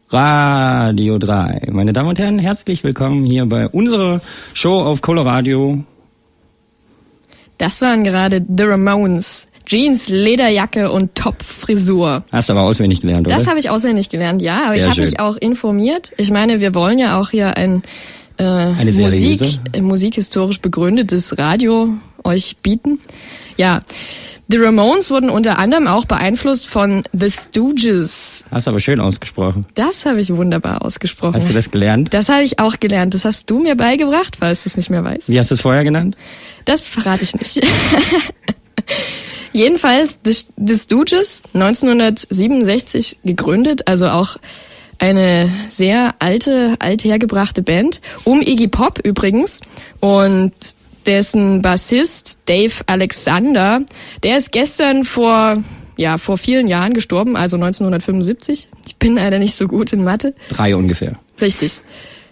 Radio 3. Meine Damen und Herren, herzlich willkommen hier bei unserer Show auf Coloradio. Das waren gerade The Ramones. Jeans, Lederjacke und Top-Frisur. Hast du aber auswendig gelernt, oder? Das habe ich auswendig gelernt, ja. Aber Sehr ich habe schön. mich auch informiert. Ich meine, wir wollen ja auch hier ein musikhistorisch begründetes Radio euch bieten. Ja, The Ramones wurden unter anderem auch beeinflusst von The Stooges. Hast du aber schön ausgesprochen. Das habe ich wunderbar ausgesprochen. Hast du das gelernt? Das habe ich auch gelernt. Das hast du mir beigebracht, falls du es nicht mehr weißt. Wie hast du es vorher genannt? Das verrate ich nicht. Jedenfalls The Stooges, 1967 gegründet, also auch eine sehr althergebrachte Band, um Iggy Pop übrigens, und dessen Bassist Dave Alexander, der ist gestern vor vielen Jahren gestorben, also 1975. Ich bin leider nicht so gut in Mathe. 3 ungefähr. Richtig.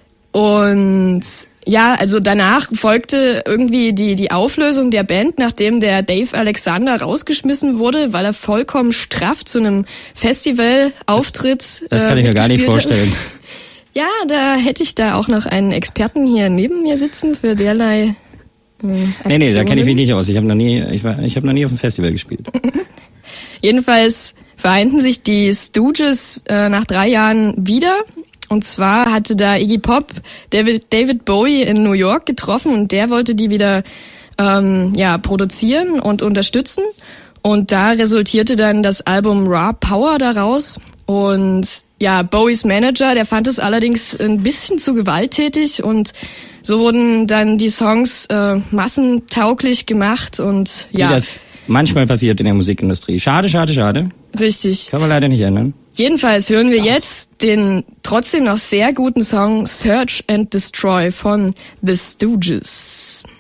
Und ja, also danach folgte irgendwie die Auflösung der Band, nachdem der Dave Alexander rausgeschmissen wurde, weil er vollkommen straff zu einem Festivalauftritt Das kann ich mir gar nicht vorstellen. Ja, da hätte ich da auch noch einen Experten hier neben mir sitzen für derlei Aktionen. Nee, da kenne ich mich nicht aus. Ich habe noch nie auf dem Festival gespielt. Jedenfalls vereinten sich die Stooges nach 3 Jahren wieder. Und zwar hatte da Iggy Pop David Bowie in New York getroffen und der wollte die wieder produzieren und unterstützen. Und da resultierte dann das Album Raw Power daraus. Und ja, Bowies Manager, der fand es allerdings ein bisschen zu gewalttätig und so wurden dann die Songs massentauglich gemacht und ja. Wie das manchmal passiert in der Musikindustrie. Schade. Richtig. Kann man leider nicht ändern. Jedenfalls hören wir jetzt den trotzdem noch sehr guten Song Search and Destroy von The Stooges.